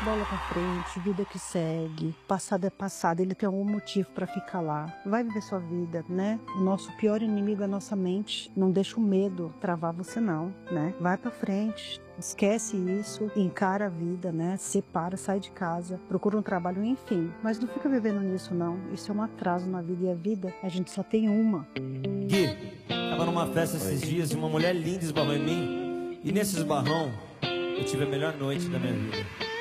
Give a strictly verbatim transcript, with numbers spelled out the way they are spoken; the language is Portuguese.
Bola pra frente, vida que segue, passado é passado, ele tem algum motivo pra ficar lá. Vai viver sua vida, né? O nosso pior inimigo é a nossa mente. Não deixa o medo travar você não, né? Vai pra frente, esquece isso, encara a vida, né? Separa, sai de casa, procura um trabalho, enfim. Mas não fica vivendo nisso não, isso é um atraso na vida e a vida, a gente só tem uma. Gui, tava numa festa esses dias e uma mulher linda esbarrou em mim. E nesse esbarrão, eu tive a melhor noite da minha vida.